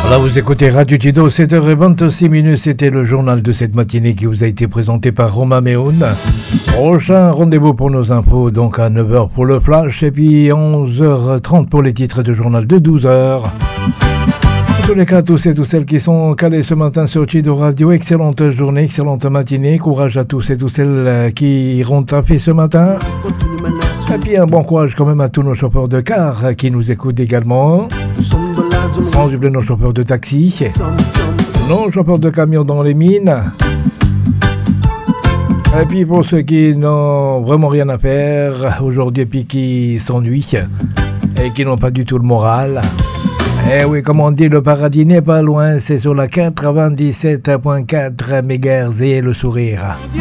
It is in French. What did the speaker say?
Là, vous écoutez Radio Tido, 7h26, c'était le journal de cette matinée qui vous a été présenté par Romain Méhoun. Prochain rendez-vous pour nos infos, donc à 9h pour le flash, et puis 11h30 pour les titres de journal de 12h. En tous les cas, tous et toutes celles qui sont calés ce matin sur Tido Radio, excellente journée, excellente matinée, courage à tous et toutes celles qui iront taffer ce matin. Et puis un bon courage quand même à tous nos chauffeurs de car qui nous écoutent également. Sans oublier nos chauffeurs de taxi, nos chauffeurs de camions dans les mines. Et puis pour ceux qui n'ont vraiment rien à faire aujourd'hui et puis qui s'ennuient et qui n'ont pas du tout le moral. Eh oui, comme on dit, le paradis n'est pas loin, c'est sur la 97.4 MHz et le sourire.